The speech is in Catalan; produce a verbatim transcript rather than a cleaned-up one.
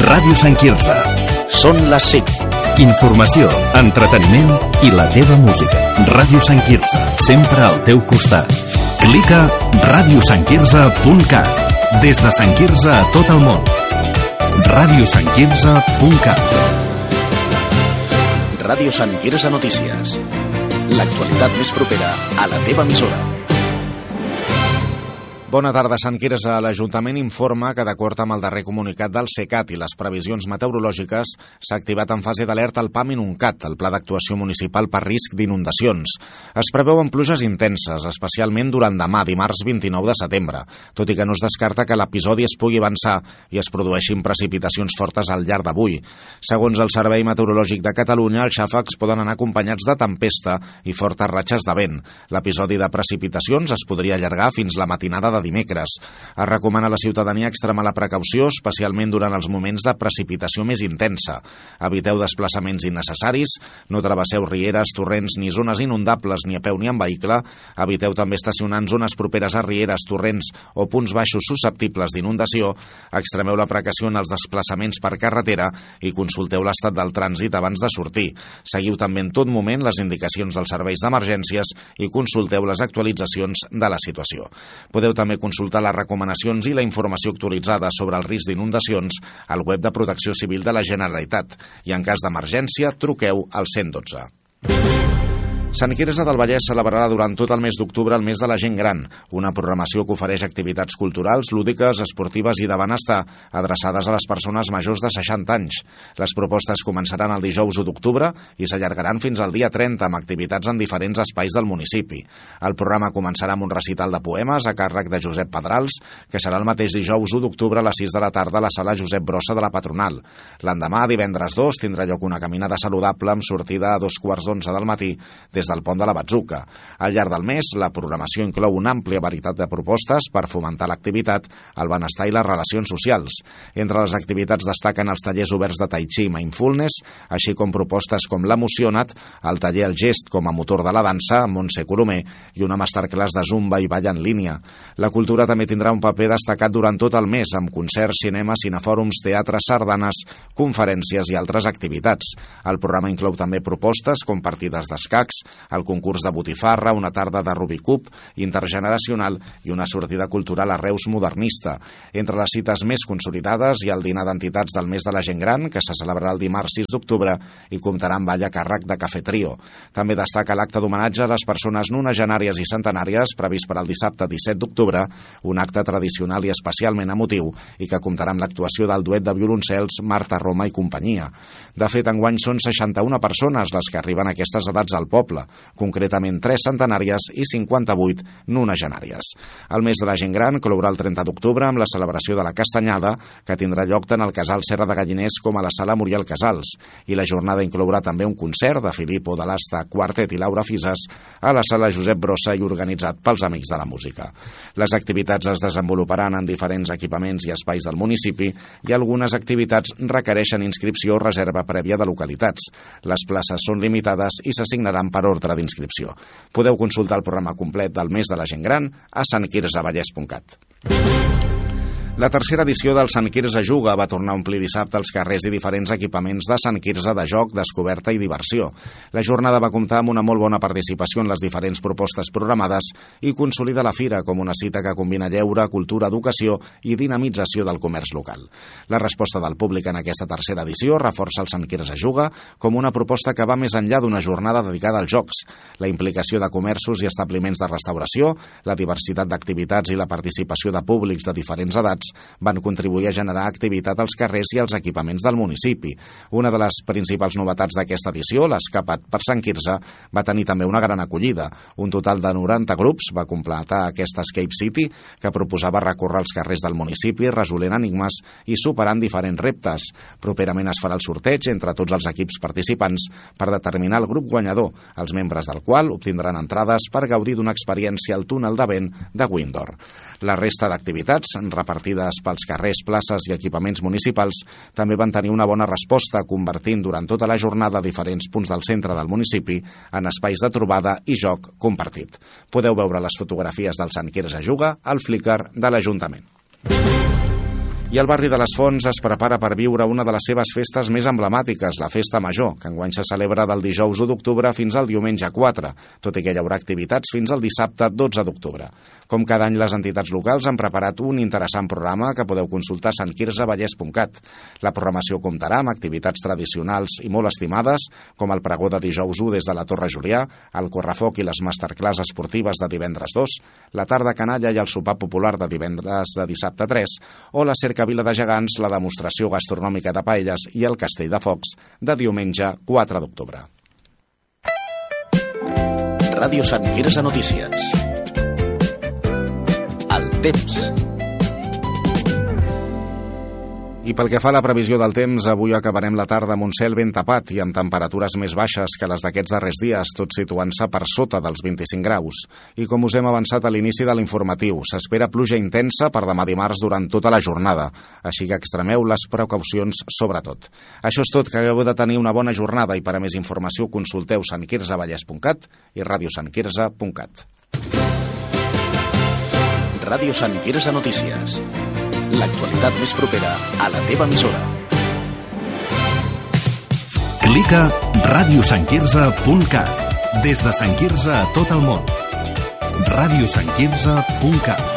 Ràdio Sant Quirze. Són les cinc. Informació, entreteniment i la teva música. Ràdio Sant Quirze, sempre al teu costat. Clica ràdio sant quirze punt cat. Des de Sant Quirze a tot el món. ràdio sant quirze punt cat. Ràdio Sant Quirze Notícies. L'actualitat més propera a la teva emissora. Bona tarda, Sant Quirze. L'Ajuntament informa que, d'acord amb el darrer comunicat del SECAT i les previsions meteorològiques, s'ha activat en fase d'alerta el PAMINUNCAT, el Pla d'Actuació Municipal per risc d'inundacions. Es preveuen pluges intenses, especialment durant demà, dimarts vint-i-nou de setembre, tot i que no es descarta que l'episodi es pugui avançar i es produeixin precipitacions fortes al llarg d'avui. Segons el Servei Meteorològic de Catalunya, els xàfecs poden anar acompanyats de tempesta i fortes ratxes de vent. L'episodi de precipitacions es podria allargar fins la matinada de de dimecres. Es recomana a la ciutadania extremar la precaució, especialment durant els moments de precipitació més intensa. Eviteu desplaçaments innecessaris, no travesseu rieres, torrents ni zones inundables ni a peu ni en vehicle. Eviteu també estacionar en zones properes a rieres, torrents o punts baixos susceptibles d'inundació. Extremeu la precaució en els desplaçaments per carretera i consulteu l'estat del trànsit abans de sortir. Seguiu també en tot moment les indicacions dels serveis d'emergències i consulteu les actualitzacions de la situació. Podeu també també consultar les recomanacions i la informació actualitzada sobre el risc d'inundacions al web de Protecció Civil de la Generalitat i en cas d'emergència truqueu al cent i dotze. Sant Quirze del Vallès celebrarà durant tot el mes d'octubre el mes de la gent gran, una programació que ofereix activitats culturals, lúdiques, esportives i de benestar adreçades a les persones majors de seixanta anys. Les propostes començaran el dijous u d'octubre i s'allargaran fins al dia trenta amb activitats en diferents espais del municipi. El programa començarà amb un recital de poemes a càrrec de Josep Pedrals, que serà el mateix dijous u d'octubre a les sis de la tarda a la sala Josep Brossa de la Patronal. L'endemà, divendres dos, tindrà lloc una caminada saludable amb sortida a dos quarts d'onze del matí des del pont de la Batzuca. Al llarg del mes, la programació inclou una àmplia varietat de propostes per fomentar l'activitat, el benestar i les relacions socials. Entre les activitats destaquen els tallers oberts de Tai Chi i Mindfulness, així com propostes com l'Emocionat, el taller El Gest com a motor de la dansa, amb Montse Colomer, i una masterclass de zumba i ball en línia. La cultura també tindrà un paper destacat durant tot el mes, amb concerts, cinema, cinefòrums, teatres, sardanes, conferències i altres activitats. El programa inclou també propostes com partides d'escacs, el concurs de botifarra, una tarda de Rubicub intergeneracional i una sortida cultural a Reus modernista. Entre les cites més consolidades hi ha el dinar d'entitats del mes de la gent gran, que se celebrarà el dimarts sis d'octubre i comptarà amb ball a càrrec de Cafè Trio. També destaca l'acte d'homenatge a les persones nonagenàries i centenàries previst per al dissabte disset d'octubre, un acte tradicional i especialment emotiu i que comptarà amb l'actuació del duet de violoncels Marta Roma i companyia. De fet, enguany són seixanta-una persones les que arriben a aquestes edats al poble, concretament tres centenàries i cinquanta-vuit nonagenàries. El mes de la gent gran clourà el trenta d'octubre amb la celebració de la Castanyada, que tindrà lloc tant al Casal Serra de Galliners com a la Sala Muriel Casals, i la jornada inclourà també un concert de Filippo de l'Asta Quartet i Laura Fisas a la Sala Josep Brossa i organitzat pels Amics de la Música. Les activitats es desenvoluparan en diferents equipaments i espais del municipi i algunes activitats requereixen inscripció o reserva prèvia de localitats. Les places són limitades i s'assignaran per ordre d'inscripció. Podeu consultar el programa complet del mes de la gent gran a sant quirze vallès punt cat. La tercera edició del Sant Quirze Juga va tornar a omplir dissabte els carrers i diferents equipaments de Sant Quirze de joc, descoberta i diversió. La jornada va comptar amb una molt bona participació en les diferents propostes programades i consolida la fira com una cita que combina lleure, cultura, educació i dinamització del comerç local. La resposta del públic en aquesta tercera edició reforça el Sant Quirze Juga com una proposta que va més enllà d'una jornada dedicada als jocs. La implicació de comerços i establiments de restauració, la diversitat d'activitats i la participació de públics de diferents edats van contribuir a generar activitat als carrers i als equipaments del municipi. Una de les principals novetats d'aquesta edició, l'Escapat per Sant Quirze, va tenir també una gran acollida. Un total de noranta grups va completar aquesta Escape City, que proposava recórrer els carrers del municipi, resolent enigmes i superant diferents reptes. Properament es farà el sorteig entre tots els equips participants per determinar el grup guanyador, els membres del qual obtindran entrades per gaudir d'una experiència al túnel de vent de Windor. La resta d'activitats, repartides pels carrers, places i equipaments municipals, també van tenir una bona resposta, convertint durant tota la jornada diferents punts del centre del municipi en espais de trobada i joc compartit. Podeu veure les fotografies del Sant Quirze Juga al Flickr de l'Ajuntament. I el barri de les Fonts es prepara per viure una de les seves festes més emblemàtiques, la Festa Major, que enguany se celebra del dijous u d'octubre fins al diumenge quatre, tot i que hi haurà activitats fins al dissabte dotze d'octubre. Com cada any, les entitats locals han preparat un interessant programa que podeu consultar a sant quirze vallès punt cat. La programació comptarà amb activitats tradicionals i molt estimades, com el pregó de dijous u des de la Torre Julià, el correfoc i les masterclass esportives de divendres dos, la tarda canalla i el sopar popular de divendres de dissabte tres, o la Cercavila de Gegants, la demostració gastronòmica de paelles i el Castell de Focs de diumenge quatre d'octubre. Ràdio Sant Quirze Notícies. El temps. I pel que fa a la previsió del temps, avui acabarem la tarda amb un cel ben tapat i amb temperatures més baixes que les d'aquests darrers dies, tot situant-se per sota dels vint-i-cinc graus. I com us hem avançat a l'inici de l'informatiu, s'espera pluja intensa per demà dimarts durant tota la jornada, així que extremeu les precaucions sobretot. Això és tot, que hagueu de tenir una bona jornada i per a més informació consulteu sant quirze vallès punt cat i ràdio sant quirze punt cat. Ràdio Sant Quirze Notícies. L'actualitat més propera a la teva emissora. Clica ràdio sant quirze punt cat. Des de Sant Quirze a tot el món. ràdio sant quirze punt cat.